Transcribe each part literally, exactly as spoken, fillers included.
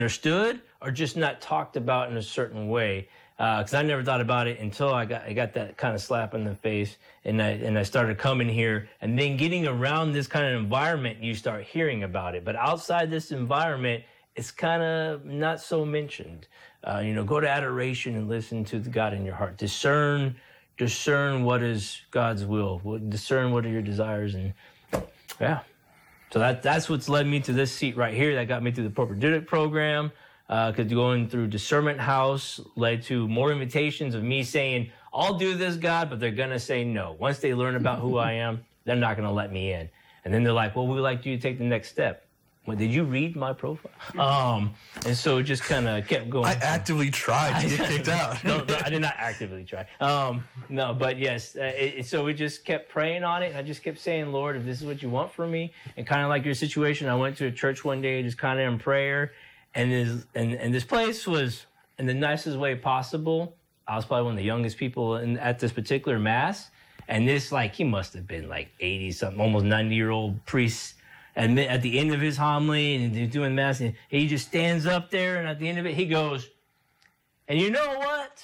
understood or just not talked about in a certain way. Because uh, I never thought about it until I got I got that kind of slap in the face, and I and I started coming here, and then getting around this kind of environment, you start hearing about it. But outside this environment, it's kind of not so mentioned. Uh, you know, go to adoration and listen to the God in your heart. Discern, discern what is God's will. Discern what are your desires, and yeah. So that that's what's led me to this seat right here. That got me through the propedeutic program. Because uh, going through Discernment House led to more invitations of me saying, I'll do this, God, but they're going to say no. Once they learn about who I am, they're not going to let me in. And then they're like, well, we'd like you to take the next step. Well, did you read my profile? Um, and so it just kind of kept going. I actively tried to get kicked out. no, no, I did not actively try. Um, no, but yes. Uh, it, so we just kept praying on it. And I just kept saying, Lord, if this is what you want from me, and kind of like your situation, I went to a church one day, just kind of in prayer. And this, and, and this place was in the nicest way possible. I was probably one of the youngest people in, at this particular mass. And this, like, he must have been like eighty something, almost ninety year old priest. And at the end of his homily, and he's doing mass, and he just stands up there, and at the end of it, he goes, and you know what?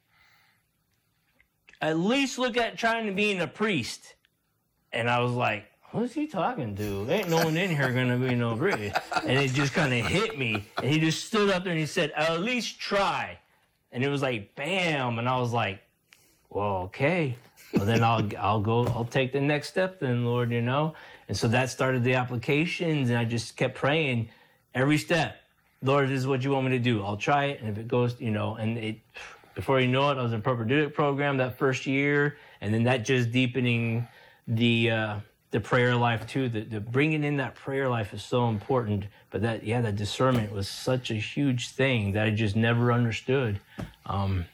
At least look at trying to being a priest. And I was like, who's he talking to? Ain't no one in here gonna be no priest. And it just kind of hit me. And he just stood up there and he said, at least try. And it was like, bam. And I was like, well, okay. Well, then I'll I'll go, I'll take the next step then, Lord, you know? And so that started the applications, and I just kept praying every step. Lord, this is what you want me to do. I'll try it. And if it goes, you know, and it, before you know it, I was in a propedeutic program that first year. And then that just deepening the, uh, the prayer life too. The, the bringing in that prayer life is so important. But that, yeah, that discernment was such a huge thing that I just never understood. Um,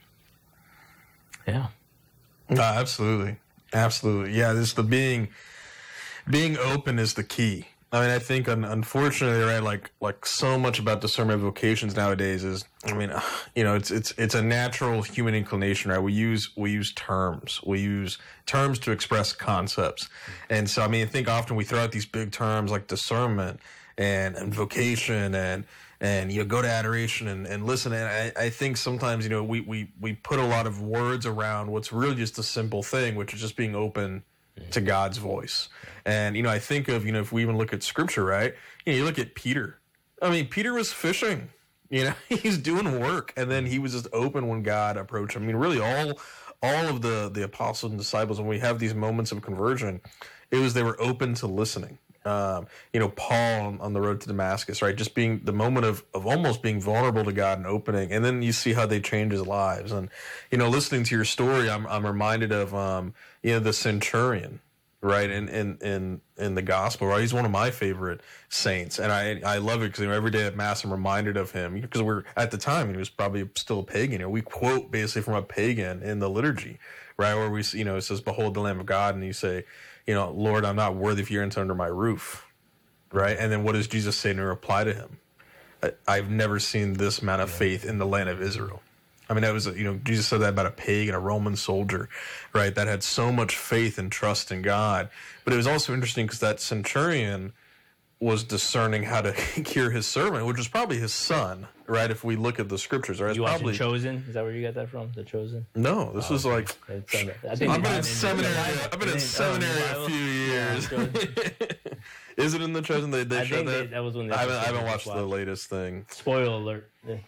yeah. No, absolutely. Absolutely. Yeah. This, the being, being open is the key. I mean, I think unfortunately, right, like, like so much about discernment vocations nowadays is, I mean, you know, it's, it's, it's a natural human inclination, right? We use, we use terms, we use terms to express concepts. And so, I mean, I think often we throw out these big terms like discernment and, and vocation and, and, you know, go to adoration and, and listen. And I, I think sometimes, you know, we, we, we put a lot of words around what's really just a simple thing, which is just being open to God's voice. And, you know, I think of, you know, if we even look at scripture, right? You know, you look at Peter. I mean, Peter was fishing, you know, he's doing work. And then he was just open when God approached him. I mean, really all, all of the, the apostles and disciples, when we have these moments of conversion, it was, they were open to listening. Um, you know, Paul on, on the road to Damascus, right? Just being the moment of, of almost being vulnerable to God and opening. And then you see how they change his lives. And, you know, listening to your story, I'm, I'm reminded of, um, you know, the centurion, right? In, in, in, in the gospel, right? He's one of my favorite saints. And I, I love it because, you know, every day at Mass, I'm reminded of him because we're at the time, he was probably still a pagan. You know, we quote basically from a pagan in the liturgy, right? Where we, you know, it says, behold the Lamb of God. And you say, you know, Lord, I'm not worthy if you're enter under my roof, right? And then what does Jesus say in reply to him? I, I've never seen this amount of faith in the land of Israel. I mean, that was, you know, Jesus said that about a pagan, a Roman soldier, right? That had so much faith and trust in God. But it was also interesting because that centurion was discerning how to cure his servant, which was probably his son, right? If we look at the scriptures, right? You watching probably Chosen? Is that where you got that from? The Chosen? No, this oh, was like. I think I've been in seminary. I've been in seminary a few years. Yeah, is it in the Chosen? They, they I showed think that. They, that was when they I haven't, I haven't watched the latest thing. Spoiler alert. Yeah.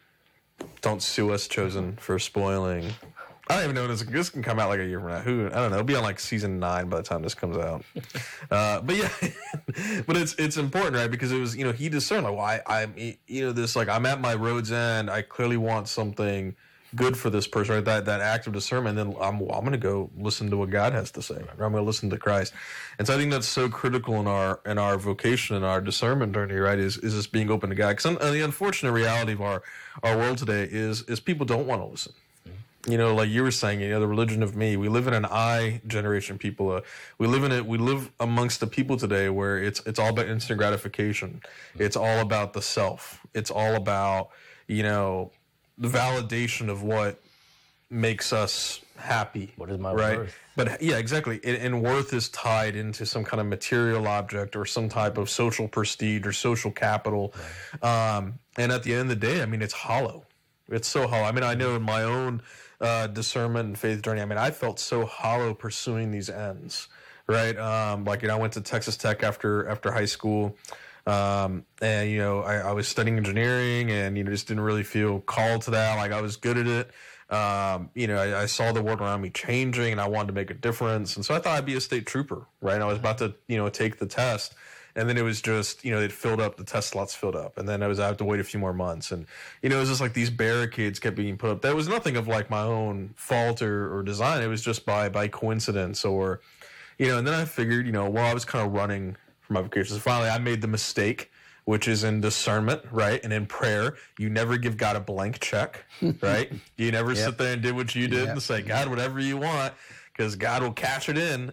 Don't sue us, Chosen, for spoiling. I don't even know this. This can come out like a year from now. Who I don't know. It'll be on like season nine by the time this comes out. uh, but yeah, but it's it's important, right? Because it was, you know, he discerned like, well, I, I'm you know this like I'm at my road's end. I clearly want something good for this person, right? That that act of discernment. And then I'm well, I'm going to go listen to what God has to say. Right? I'm going to listen to Christ. And so I think that's so critical in our in our vocation and our discernment journey, right? Is is this being open to God? Because the unfortunate reality of our our world today is is people don't want to listen. You know, like you were saying, you know, the religion of me. We live in an I generation. People, uh, we live in it. We live amongst the people today where it's it's all about instant gratification. It's all about the self. It's all about, you know, the validation of what makes us happy. What is my right? worth? But yeah, exactly. And, and worth is tied into some kind of material object or some type of social prestige or social capital. Right. Um, and at the end of the day, I mean, it's hollow. It's so hollow. I mean, I know in my own uh, discernment and faith journey, I mean, I felt so hollow pursuing these ends, right? Um, like, you know, I went to Texas Tech after after high school. Um, and, you know, I, I was studying engineering and, you know, just didn't really feel called to that. Like, I was good at it. Um, you know, I, I saw the world around me changing and I wanted to make a difference. And so I thought I'd be a state trooper, right? And I was about to, you know, take the test. And then it was just, you know, it filled up, the test slots filled up. And then I was, I have to wait a few more months. And, you know, it was just like these barricades kept being put up. That was nothing of like my own fault or, or design. It was just by, by coincidence or, you know, and then I figured, you know, well, I was kind of running for my vocation. So finally I made the mistake, which is in discernment, right? And in prayer, you never give God a blank check, right? You never yep. sit there and did what you did yep. and say, God, whatever you want, because God will cash it in,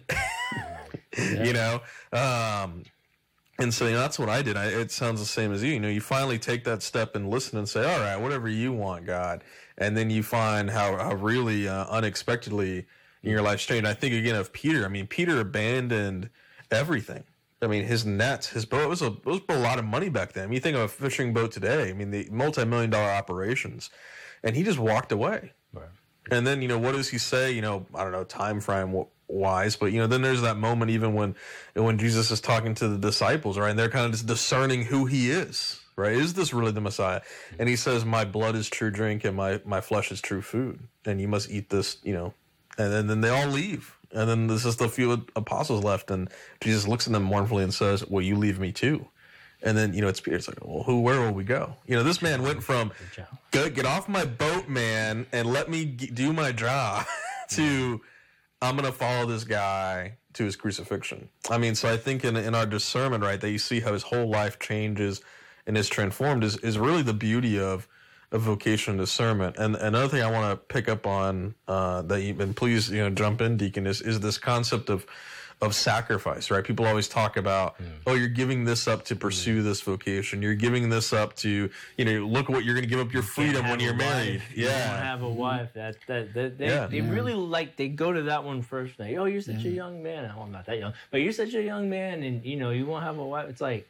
you know? Um, and so you know, that's what I did. I, it sounds the same as you. You know, you finally take that step and listen and say, all right, whatever you want, God. And then you find how, how really uh, unexpectedly in your life changed. I think, again, of Peter. I mean, Peter abandoned everything. I mean, his nets, his boat, it was, a, it was a lot of money back then. I mean, you think of a fishing boat today, I mean, the multi-million dollar operations, and he just walked away. Right. And then, you know, what does he say? You know, I don't know, time frame wise, but, you know, then there's that moment even when when Jesus is talking to the disciples, right? And they're kind of just discerning who he is, right? Is this really the Messiah? And he says, my blood is true drink and my, my flesh is true food. And you must eat this, you know, and then, then they all leave. And then there's just a few apostles left, and Jesus looks at them mournfully and says, well, you leave me too. And then, you know, it's Peter's like, well, who, where will we go? You know, this man went from, get, get off my boat, man, and let me g- do my job, to, I'm going to follow this guy to his crucifixion. I mean, so I think in, in our discernment, right, that you see how his whole life changes and is transformed is, is really the beauty of, of vocation and discernment. And another thing I want to pick up on uh, that you, and please, you know, jump in, Deacon, is, is this concept of of sacrifice, right? People always talk about, mm. oh, you're giving this up to pursue mm. this vocation. You're giving this up to, you know, look at what you're going to give up your freedom when you're married. Wife. Yeah. You don't have a wife. That, that, that they, yeah. they yeah. really like, they go to that one first. Like, oh, you're such yeah. a young man. Oh, I'm not that young, but you're such a young man and, you know, you won't have a wife. It's like,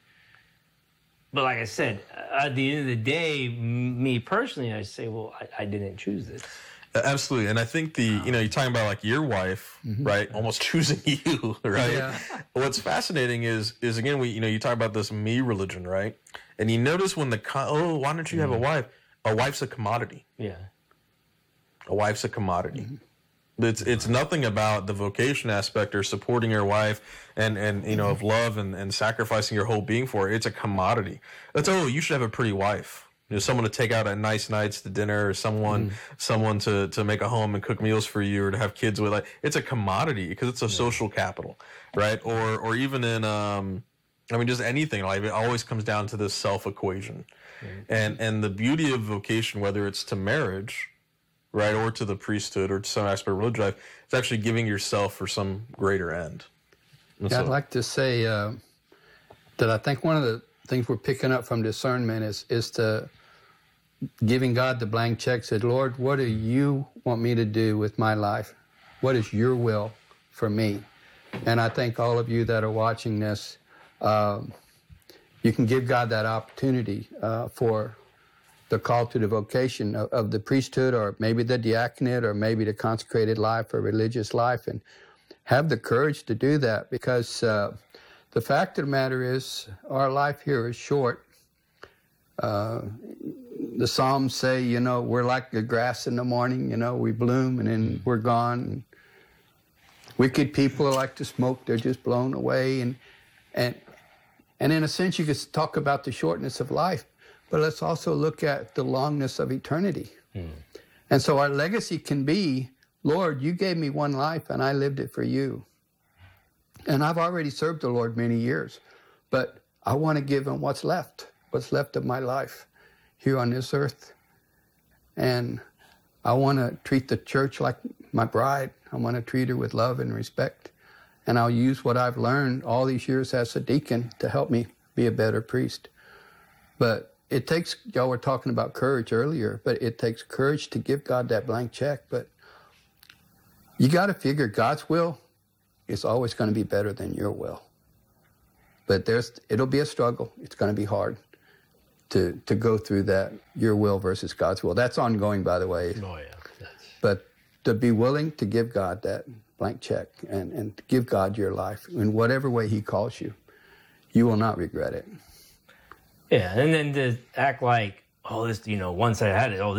but like I said, at the end of the day, me personally, I say, well, I, I didn't choose this. Absolutely. And I think the, you know, you're talking about like your wife, mm-hmm. right? Almost choosing you, right? Yeah. What's fascinating is, is again, we, you know, you talk about this me religion, right? And you notice when the, oh, why don't you have a wife? A wife's a commodity. Yeah. A wife's a commodity. Mm-hmm. It's, it's nothing about the vocation aspect or supporting your wife and, and, you know, of love and, and sacrificing your whole being for her. It's a commodity. It's, oh, you should have a pretty wife. You know, someone to take out at nice nights to dinner, or someone, mm. someone to, to make a home and cook meals for you, or to have kids with. Like, it's a commodity because it's a yeah. social capital, right? Or, or even in, um, I mean, just anything. Like, it always comes down to this self equation, mm. and and the beauty of vocation, whether it's to marriage, right, or to the priesthood, or to some aspect of religious life, it's actually giving yourself for some greater end. Yeah, so, I'd like to say uh, that I think one of the things we're picking up from discernment is is to giving God the blank check. Said, Lord, what do you want me to do with my life? What is your will for me? And I think all of you that are watching this, um, you can give God that opportunity uh, for the call to the vocation of, of the priesthood, or maybe the diaconate, or maybe the consecrated life or religious life, and have the courage to do that, because uh, the fact of the matter is our life here is short. Uh, the Psalms say, you know, we're like the grass in the morning, you know, we bloom and then we're gone. And wicked people are like the smoke, they're just blown away. And, and, and in a sense, you could talk about the shortness of life, but let's also look at the longness of eternity. Mm. And so our legacy can be, Lord, you gave me one life and I lived it for you. And I've already served the Lord many years, but I want to give him what's left, what's left of my life here on this earth. And I want to treat the church like my bride. I want to treat her with love and respect. And I'll use what I've learned all these years as a deacon to help me be a better priest. But it takes, y'all were talking about courage earlier, but it takes courage to give God that blank check. But You got to figure God's will is always going to be better than your will. But there's, it'll be a struggle. It's going to be hard to to go through that, your will versus God's will. That's ongoing, by the way. Oh, yeah. That's... But to be willing to give God that blank check and, and to give God your life in whatever way he calls you, you will not regret it. Yeah, and then to act like, oh, this, you know, once I had it, oh,